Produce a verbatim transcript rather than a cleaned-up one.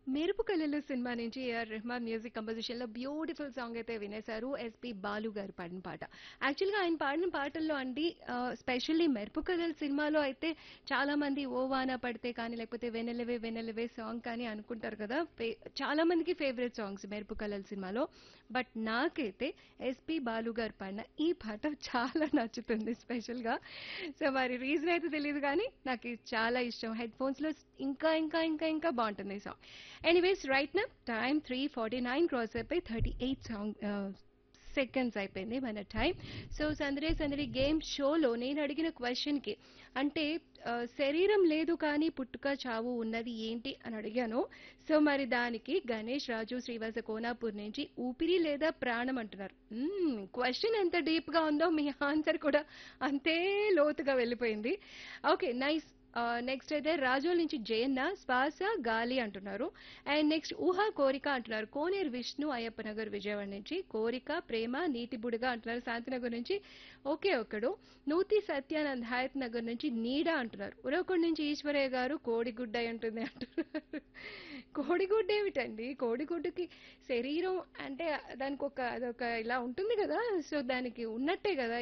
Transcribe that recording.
మెరుపు కళలు సినిమా నుంచి ఏఆర్ రెహమాన్ మ్యూజిక్ కంపోజిషన్ లో బ్యూటిఫుల్ సాంగ్ అయితే వినేశారు ఎస్పి బాలు గారు పాడిన పాట. యాక్చువల్ గా ఆయన పాడిన పాటల్లో అండి స్పెషల్లీ మెరుపు కళలు సినిమాలో అయితే చాలా మంది ఓ వాన పడితే కానీ లేకపోతే వెనెలవే వెనెలవే సాంగ్ కానీ అనుకుంటారు కదా. ఫే- చాలా మందికి ఫేవరెట్ సాంగ్స్ మెరుపు కళలు సినిమాలో. బట్ నాకైతే ఎస్పి బాలు గారు పాడిన ఈ పాట చాలా నచ్చుతుంది స్పెషల్ గా. సో మరి రీజన్ అయితే తెలియదు కానీ నాకు ఇది చాలా ఇష్టం. హెడ్ ఫోన్స్ లో ఇంకా ఇంకా ఇంకా ఇంకా బాగుంటుంది ఈ సాంగ్. ఎనీవేస్ రైట్ నా time three forty nine cross అయిపోయి థర్టీ ఎయిట్ సాంగ్ సెకండ్స్ అయిపోయింది మన టైం. సో సందడే సందడి గేమ్ షోలో నేను అడిగిన క్వశ్చన్ కి అంటే ఆ, శరీరం లేదు కానీ పుట్టుక చావు ఉన్నది ఏంటి అని అడిగాను. సో మరి దానికి గణేష్ రాజు శ్రీవాస కోనాపూర్ నుంచి ఊపిరి లేదా ప్రాణం అంటున్నారు. క్వశ్చన్ ఎంత డీప్ గా ఉందో మీ ఆన్సర్ కూడా అంతే లోతుగా వెళ్ళిపోయింది. Okay nice. నెక్స్ట్ అయితే రాజోల్ నుంచి జయన్న శ్వాస గాలి అంటున్నారు. అండ్ నెక్స్ట్ ఊహా కోరిక అంటున్నారు కోనేరు విష్ణు అయ్యప్ప నగర్ విజయవాడ నుంచి. కోరిక ప్రేమ నీటి బుడగ అంటున్నారు శాంతినగర్ నుంచి. ఓకే ఒకడు నూతి సత్యానంద్ హయత్ నగర్ నుంచి నీడ అంటున్నారు. ఉరవకొండ నుంచి ఈశ్వరయ్య గారు కోడిగుడ్డ అయి ఉంటుంది అంటున్నారు. కోడిగుడ్డ ఏమిటండి? కోడిగుడ్డుకి శరీరం అంటే దానికి ఒక అదొక ఇలా ఉంటుంది కదా. సో దానికి ఉన్నట్టే కదా